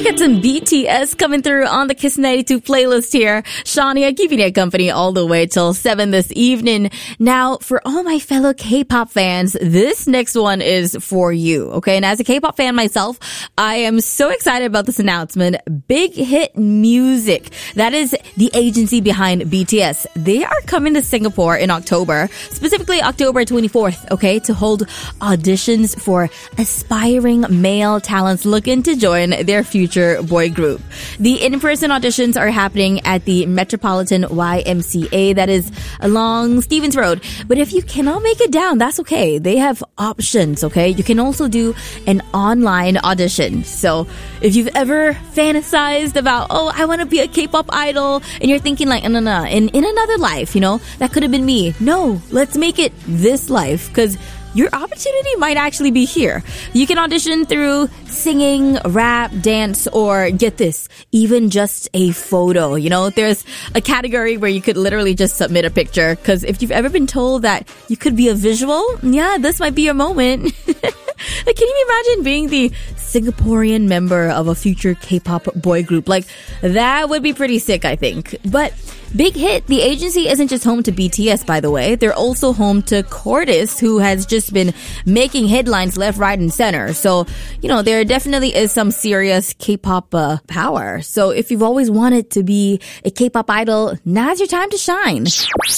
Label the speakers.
Speaker 1: got some BTS coming through on the Kiss 92 playlist here. Shania keeping you company all the way till 7 this evening. Now, for all my fellow K-pop fans, this next one is for you, okay? And as a K-pop fan myself, I am so excited about this announcement. Big Hit Music, that is the agency behind BTS. They are coming to Singapore in October, specifically October 24th, okay, to hold auditions for aspiring male talents looking to join their future boy group. The in-person auditions are happening at the Metropolitan YMCA, that is along Stevens Road. But if you cannot make it down, that's okay. They have options, okay? You can also do an online audition. So if you've ever fantasized about, oh, I want to be a K-pop idol, and you're thinking like, no, in another life, you know, that could have been me. No, let's make it this life, because your opportunity might actually be here. You can audition through singing, rap, dance, or get this, even just a photo. You know, there's a category where you could literally just submit a picture, because if you've ever been told that you could be a visual, yeah, this might be your moment. Like, can you imagine being the Singaporean member of a future K-pop boy group? Like, that would be pretty sick, I think. But Big Hit, the agency, isn't just home to BTS, by the way. They're also home to Cordis, who has just been making headlines left, right, and center. So, you know, there definitely is some serious K-pop power. So if you've always wanted to be a K-pop idol, now's your time to shine.